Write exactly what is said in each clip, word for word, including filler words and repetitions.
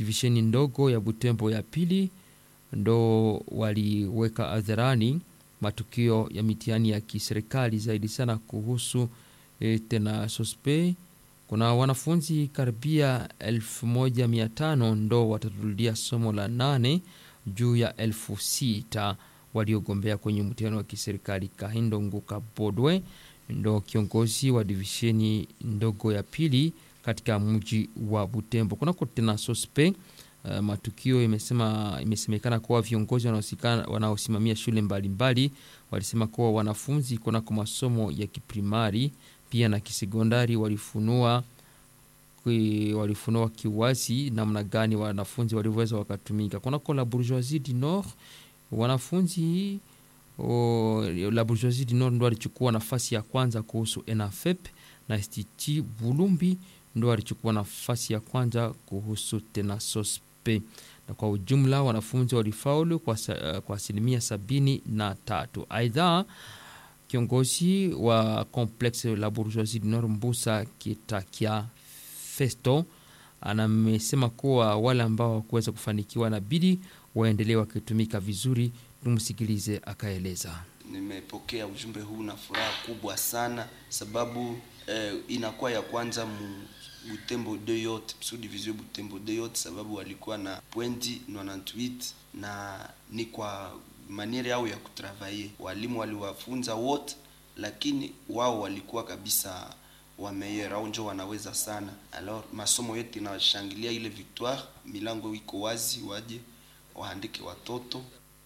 divisheni ndogo ya Butembo ya pili ndo waliweka hadharani matukio ya mitihani ya kiserikali zaidi sana kuhusu e, tena sospe. Kuna wanafunzi karibia elfu moja mia tano ndo watarudia somo la nane juu ya elfu sita waliogombea kwenye mtihani wa kiserikali. Kahindo Nguka Bodwe ndo kiongozi wa divisheni ndogo ya pili katika mji wa Butembo. Kuna tena sospe uh, matukio imesema imesemekana kuwa viongozi wanaosimamia shule mbalimbali walisema kuwa wanafunzi kuna kwa masomo ya kiprimari pia na kisekondari walifunua walifunua kiwazi namna gani wanafunzi waliweza wakatumika. Kuna kwa la Bourgeoisie du Nord wanafunzi o, la Bourgeoisie du Nord ndo walichukua nafasi ya kwanza kuhusu E N A F E P na Institut Bulumbi ndo walichukua nafasi ya kwanza kuhusu tena sospe. Na kwa ujumla wanafunzi walifaulu kwa, kwa asilimia sabini na tatu. Aidha kiongozi wa complexe la Bourgeoisie du Nord Mbusa Kitakia Festo anamesema kuwa wale ambao hawakuweza kufanikiwa na bidii waendelee wakitumika vizuri. Tumsikilize akaeleza. Nimepokea ujumbe huu na furaha kubwa sana sababu eh, inakuwa ya kwanza mu Butembo de yote, sous division Butembo de yote sababu walikuwa na pointi tisini na nane na ni kwa maniere yao ya kutravaye. Walimu waliwafunza wote lakini wao walikuwa kabisa wameyera onjo wanaweza sana. Alors masomo yote inashangilia ile victoire, milango iko wazi waje waandike watoto.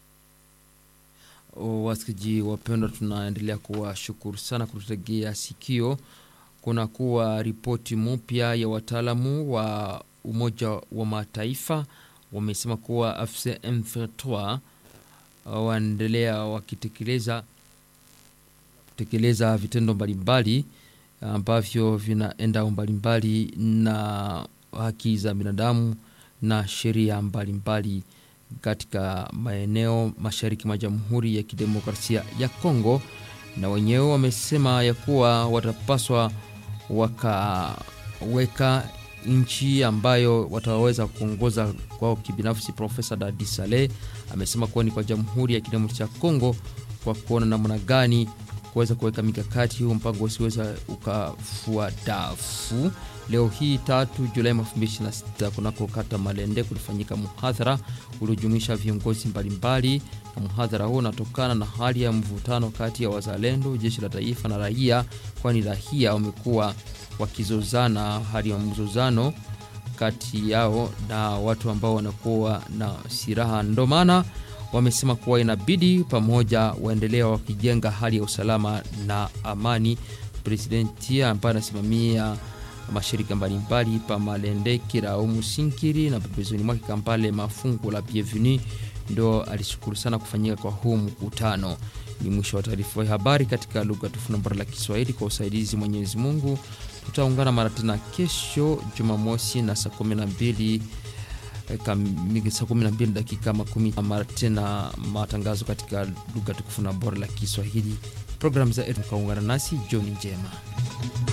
Wasikiji wapendwa, tunaendelea kuwashukuru sana kututegea sikio. Kuna kuwa ripoti mpya ya wataalamu wa Umoja wa Mataifa wamesema kuwa A F C M vingt trois waendelea wakitekeleza kutekeleza vitendo mbalimbali ambavyo vinaenda mbalimbali na haki za binadamu na sheria mbalimbali katika maeneo mashariki mwa Jamhuri ya Kidemokrasia ya Kongo. Na wenyewe wamesema ya kuwa watapaswa wakaweka nchi ambayo wataweza kuongoza kwa kibinafsi. Profesa Dadi Saleh amesema kuwa ni kwa Jamhuri ya Kidemokrasia ya Kongo kwa kuona namna gani kuweza kuweka mikakati huu mpango usiweza ukafua dafu. Leo hii tatu Julai elfu mbili ishirini na sita kunako kata Malende kulifanyika muhadhara uliojumuisha viongozi mbalimbali. Muhadhara huo unatokana na hali ya mvutano kati ya wazalendo, jeshi la taifa na raia, kwani raia wamekuwa wakizozana, hali ya mzozano kati yao na watu ambao wanakuwa na silaha. Ndio maana wamesema kuwa inabidi pamoja waendelee wakijenga hali ya usalama na amani. Presidenti ambaye anasimamia mashirika mbalimbali pa Malende, Kirao, Musinkiri na pembezoni mwake Kampale Mafungu la Bienvenue ndo alishukuru sana kufanyika kwa huu mkutano. Ni mwisho wa taarifa ya habari katika lugha tukufu bora la Kiswahili kwa usaidizi Mwenyezi Mungu. Tutaungana mara tena kesho Jumamosi na saa kumi na mbili kamili saa kumi na mbili dakika makumi mara tena matangazo katika lugha tukufu bora la Kiswahili. Program za kaungana nasi John Njema.